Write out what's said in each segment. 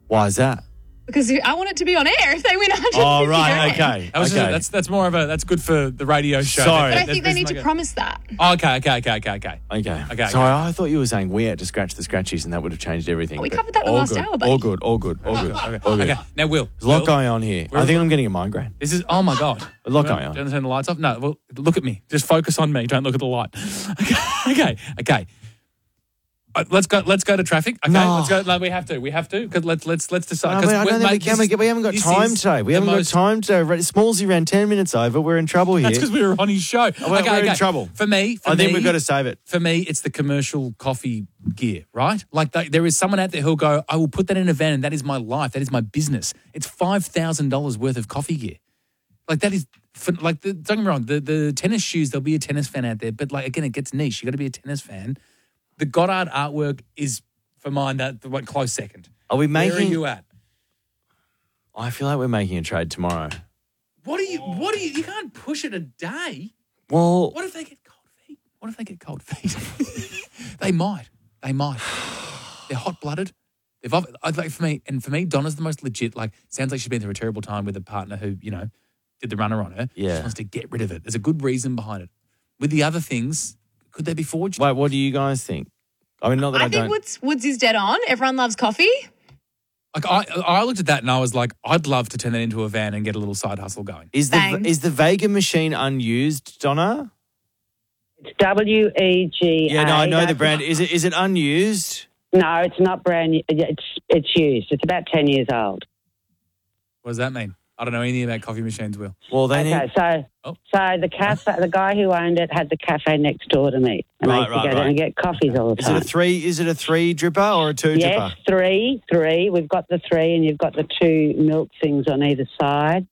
Why is that? Because I want it to be on air if they win 150 Oh, right. grand. Okay. That's more of that's good for the radio show. Sorry. But I think they need to promise that. Oh, okay. Okay. Sorry, I thought you were saying we had to scratch the scratchies and that would have changed everything. We but covered that the all last good, hour, buddy. All good. All good. Okay. Now, Will. There's a lot going on here. I think I'm getting a migraine. This is, oh my God. A lot going on. Do you want to turn the lights off? No, well, look at me. Just focus on me. Don't look at the light. Okay. Let's go to traffic. Okay, No. let's go. No, we have to. Because let's decide. I don't think we haven't got time today. We haven't got time today. Smallsy ran 10 minutes over. We're in trouble here. That's because we were on his show. We're in trouble. For me, I think we've got to save it. For me, it's the commercial coffee gear, right? Like there is someone out there who'll go, I will put that in a van and that is my life. That is my business. It's $5,000 worth of coffee gear. Like that is, don't get me wrong, the tennis shoes, there'll be a tennis fan out there. But like, again, it gets niche. You got to be a tennis fan. The Goddard artwork is, for mine, the close second. Are we making? Where are you at? I feel like we're making a trade tomorrow. What are you, you can't push it a day. Well. What if they get cold feet? They might. They're hot-blooded. For me, Donna's the most legit. Like, sounds like she's been through a terrible time with a partner who, did the runner on her. Yeah. She wants to get rid of it. There's a good reason behind it. With the other things, could they be forged? Wait, what do you guys think? I mean, not that I don't. think Woods is dead on. Everyone loves coffee. Like I looked at that and I was like, I'd love to turn that into a van and get a little side hustle going. Is the Vega machine unused, Donna? It's WEGA. Yeah, no, I know the brand. Is it unused? No, it's not brand new. It's used. It's about 10 years old. What does that mean? I don't know anything about coffee machines, Will. Well, so the cafe, the guy who owned it had the cafe next door to me, and I used to go there and get coffees all the time. Is it a three dripper or a two dripper? Yes, three. We've got the 3, and you've got the 2 milk things on either side.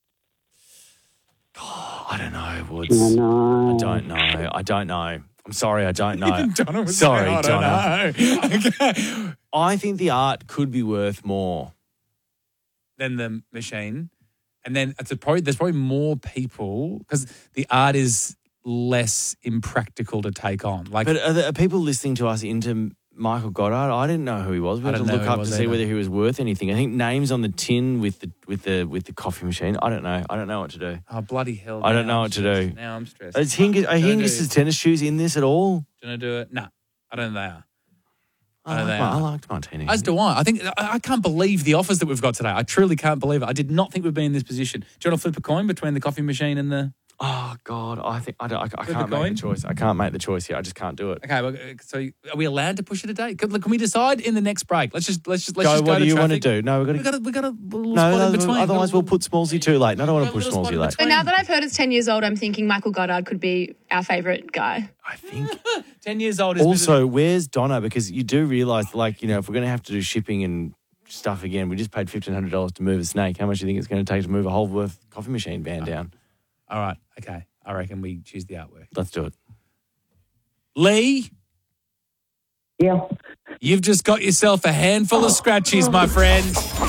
Oh, I don't know, Woods. I don't know. I'm sorry, I don't know. Donna was sorry, saying, Donna. Okay. I think the art could be worth more than the machine. And then there's probably more people because the art is less impractical to take on. Like, but are people listening to us into Michael Goddard? I didn't know who he was. We had to look up to see whether he was worth anything. I think names on the tin with the coffee machine. I don't know. I don't know what to do. Oh, bloody hell! I don't know what to do. Now I'm stressed. Is Hingis' tennis shoes in this at all? Do you want to do it? No, I don't think they are. I liked Martini. As do I. I think I can't believe the offers that we've got today. I truly can't believe it. I did not think we'd be in this position. Do you want to flip a coin between the coffee machine and the? Oh God, I can't make the choice. I can't make the choice here. I just can't do it. Okay, well, so are we allowed to push it a day? Can we decide in the next break? Let's just go. What do you want to do? No, we got to spot in between. Otherwise, we'll put Smallsy too late. I don't want to push Smallsy late. But now that I've heard it's 10 years old, I'm thinking Michael Goddard could be our favourite guy. I think 10 years old. Is also, where's Donna? Because you do realise, if we're going to have to do shipping and stuff again, we just paid $1,500 to move a snake. How much do you think it's going to take to move a Holworth coffee machine van down? All right. Okay. I reckon we choose the artwork. Let's do it. Lee? Yeah. You've just got yourself a handful of scratchies, my friend.